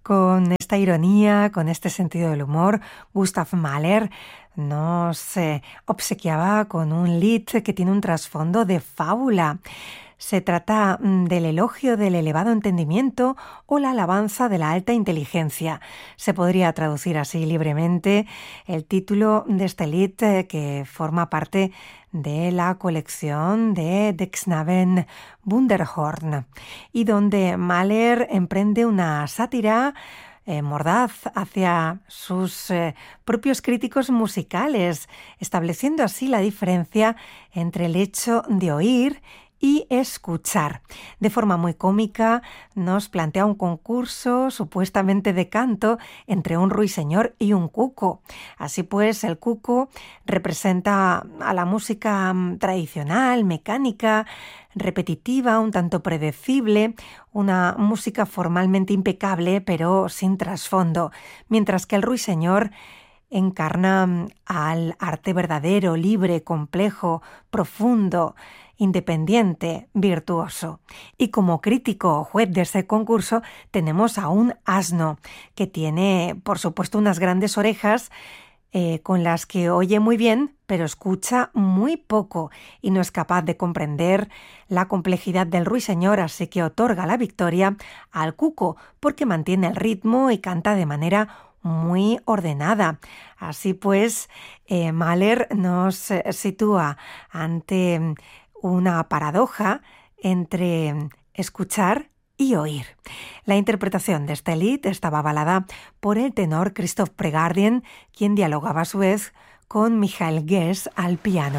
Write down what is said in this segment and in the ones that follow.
Con esta ironía, con este sentido del humor, Gustav Mahler nos obsequiaba con un lied que tiene un trasfondo de fábula. Se trata del elogio del elevado entendimiento o la alabanza de la alta inteligencia. Se podría traducir así libremente el título de este lied que forma parte de la colección de Dexnaven Wunderhorn y donde Mahler emprende una sátira mordaz hacia sus propios críticos musicales, estableciendo así la diferencia entre el hecho de oír y escuchar. De forma muy cómica nos plantea un concurso supuestamente de canto entre un ruiseñor y un cuco. Así pues, el cuco representa a la música tradicional, mecánica, repetitiva, un tanto predecible, una música formalmente impecable pero sin trasfondo, mientras que el ruiseñor encarna al arte verdadero, libre, complejo, profundo, independiente, virtuoso. Y como crítico o juez de este concurso tenemos a un asno que tiene, por supuesto, unas grandes orejas con las que oye muy bien, pero escucha muy poco y no es capaz de comprender la complejidad del ruiseñor, así que otorga la victoria al cuco porque mantiene el ritmo y canta de manera muy ordenada. Así pues, Mahler nos sitúa ante una paradoja entre escuchar y oír. La interpretación de este lied estaba avalada por el tenor Christoph Pregardien, quien dialogaba a su vez con Michael Guess al piano.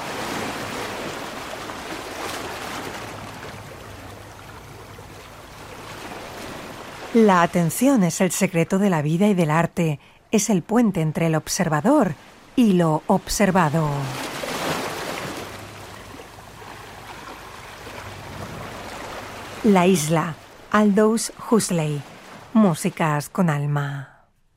La atención es el secreto de la vida y del arte. Es el puente entre el observador y lo observado. La isla, Aldous Huxley. Músicas con alma.